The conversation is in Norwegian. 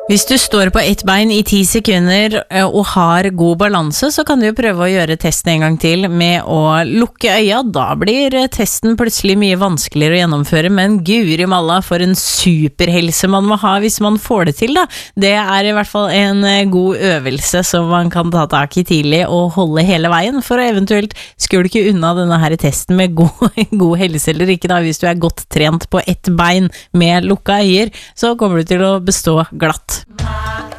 Hvis du står på ett bein i 10 sekunder og har god balanse, så kan du jo prøve å gjøre testen en gang til med å lukke øya. Da blir testen plutselig mye vanskeligere å gjennomføre, men guri malla for en superhelse man må ha hvis man får det til da. Det er i hvert fall en god øvelse som man kan ta tak i tidlig og holde hele veien, for å eventuelt skulke unna denne her testen med god helse eller ikke da. Hvis du er godt trent på ett bein med lukka øyer, så kommer du til å bestå glatt.